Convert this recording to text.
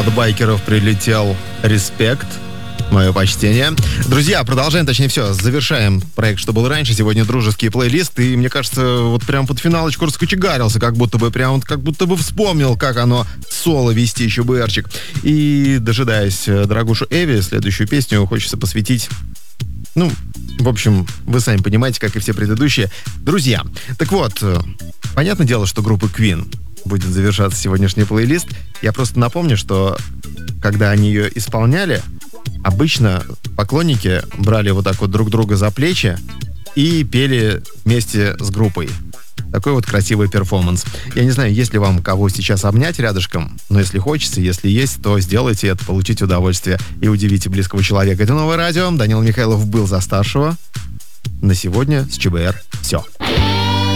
От байкеров прилетел респект. Мое почтение. Друзья, продолжаем, точнее все, завершаем проект «Что было раньше». Сегодня дружеский плейлист. И мне кажется, вот прям под финалочку раскочегарился, как будто бы вспомнил, как оно соло вести, еще бы эрчик. И, дожидаясь дорогушу Эви, следующую песню хочется посвятить... Ну, в общем, вы сами понимаете, как и все предыдущие. Друзья, так вот, понятное дело, что группа Queen будет завершаться сегодняшний плейлист. Я просто напомню, что когда они ее исполняли, обычно поклонники брали вот так вот друг друга за плечи и пели вместе с группой. Такой вот красивый перформанс. Я не знаю, есть ли вам кого сейчас обнять рядышком, но если хочется, если есть, то сделайте это, получите удовольствие и удивите близкого человека. Это Новое радио. Данил Михайлов был за старшего. На сегодня с ЧБР все.